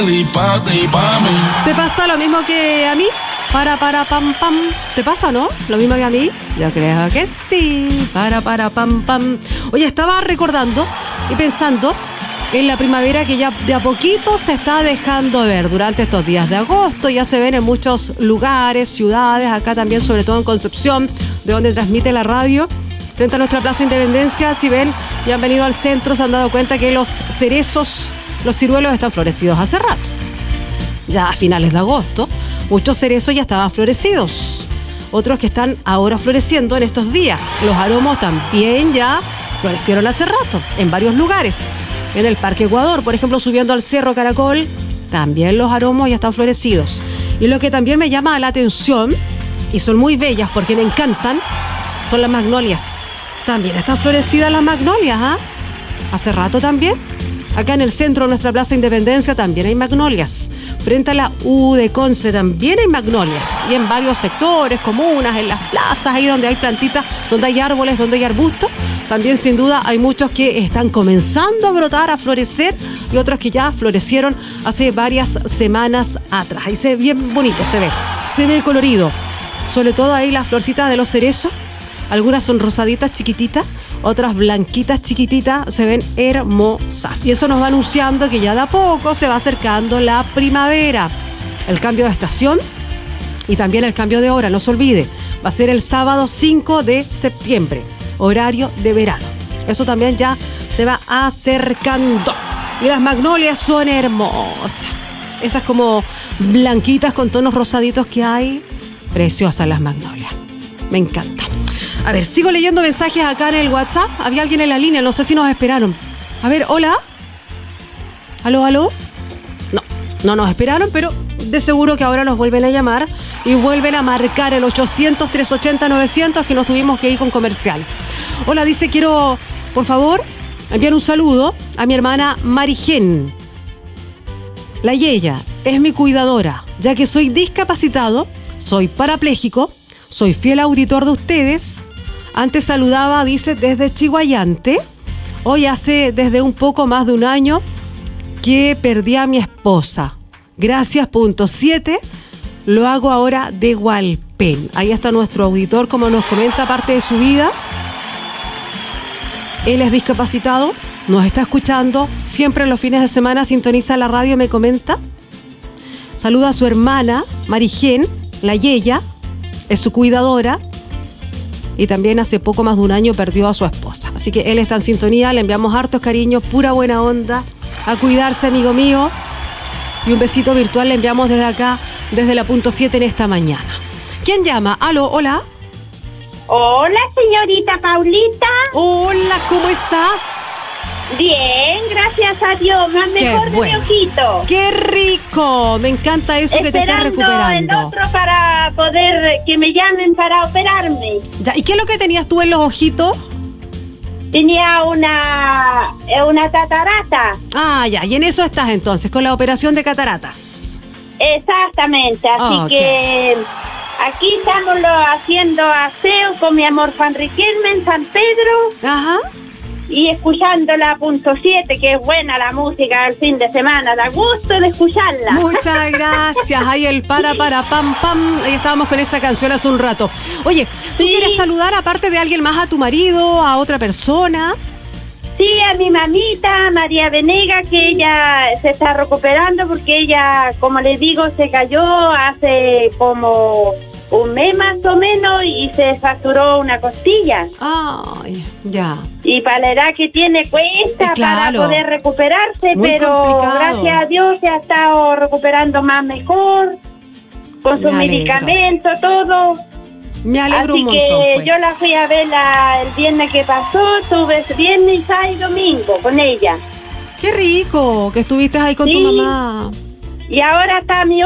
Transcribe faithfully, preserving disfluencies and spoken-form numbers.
¿Te pasa lo mismo que a mí? Para, para, pam, pam. ¿Te pasa o no? ¿Lo mismo que a mí? Yo creo que sí. Para, para, pam, pam. Oye, estaba recordando y pensando en la primavera que ya de a poquito se está dejando ver durante estos días de agosto. Ya se ven en muchos lugares, ciudades, acá también, sobre todo en Concepción, de donde transmite la radio. Frente a nuestra Plaza Independencia, si ven y han venido al centro, se han dado cuenta que los cerezos, los ciruelos están florecidos hace rato. Ya a finales de agosto, muchos cerezos ya estaban florecidos. Otros que están ahora floreciendo en estos días. Los aromos también ya florecieron hace rato, en varios lugares. En el Parque Ecuador, por ejemplo, subiendo al Cerro Caracol, también los aromos ya están florecidos. Y lo que también me llama la atención, y son muy bellas porque me encantan, son las magnolias. También están florecidas las magnolias, ¿ah? ¿eh? Hace rato también. Acá en el centro de nuestra Plaza Independencia también hay magnolias. Frente a la U de Conce también hay magnolias. Y en varios sectores, comunas, en las plazas, ahí donde hay plantitas, donde hay árboles, donde hay arbustos. También sin duda hay muchos que están comenzando a brotar, a florecer, y otros que ya florecieron hace varias semanas atrás. Ahí se ve bien bonito, se ve. Se ve colorido. Sobre todo ahí las florcitas de los cerezos. Algunas son rosaditas chiquititas, otras blanquitas chiquititas, se ven hermosas. Y eso nos va anunciando que ya de a poco se va acercando la primavera. El cambio de estación y también el cambio de hora, no se olvide. Va a ser el sábado cinco de septiembre, horario de verano. Eso también ya se va acercando. Y las magnolias son hermosas. Esas como blanquitas con tonos rosaditos que hay. Preciosas las magnolias. Me encanta. A ver, sigo leyendo mensajes acá en el WhatsApp. Había alguien en la línea, no sé si nos esperaron. A ver, hola. ¿Aló, aló? No, no nos esperaron, pero de seguro que ahora nos vuelven a llamar y vuelven a marcar el ochocientos, trescientos ochenta, novecientos, que nos tuvimos que ir con comercial. Hola, dice, quiero, por favor, enviar un saludo a mi hermana Marigen. La Yeya es mi cuidadora, ya que soy discapacitado, soy parapléjico, soy fiel auditor de ustedes. Antes saludaba, dice, desde Chihuayante. Hoy hace desde un poco más de un año que perdí a mi esposa. Gracias, punto siete. Lo hago ahora de Hualpén. Ahí está nuestro auditor, como nos comenta parte de su vida. Él es discapacitado, nos está escuchando. Siempre los fines de semana sintoniza la radio, me comenta. Saluda a su hermana, Marigen, la Yeya. Es su cuidadora. Y también hace poco más de un año perdió a su esposa. Así que él está en sintonía, le enviamos hartos cariños, pura buena onda. A cuidarse, amigo mío. Y un besito virtual le enviamos desde acá, desde la punto siete en esta mañana. ¿Quién llama? Aló, hola. Hola, señorita Paulita. Hola, ¿cómo estás? Bien, gracias a Dios, más mejor de bueno. mi ojito. ¡Qué rico! Me encanta eso. Esperando que te estás recuperando. El otro para poder que me llamen para operarme. Ya, ¿y qué es lo que tenías tú en los ojitos? Tenía una una catarata. Ah, ya, y en eso estás entonces, con la operación de cataratas. Exactamente, así okay. que aquí estamos lo, haciendo aseo con mi amor Juan Riquelme en San Pedro. Ajá. Y escuchando la punto siete, que es buena la música del fin de semana, da gusto de escucharla. Muchas gracias. Ahí el para, para, pam, pam. Ahí estábamos con esa canción hace un rato. Oye, ¿tú sí. quieres saludar aparte de alguien más, a tu marido, a otra persona? Sí, a mi mamita, María Venega, que ella se está recuperando porque ella, como les digo, se cayó hace como un mes más o menos y se fracturó una costilla. Ay, ya. Y para la edad que tiene cuesta claro. para poder recuperarse, muy pero complicado. Gracias a Dios se ha estado recuperando más mejor, con sus medicamentos, todo. Me alegro Así un montón, que pues. yo la fui a ver la, el viernes que pasó, estuve viernes, sábado y domingo con ella. Qué rico que estuviste ahí con sí. tu mamá. Y ahora está mi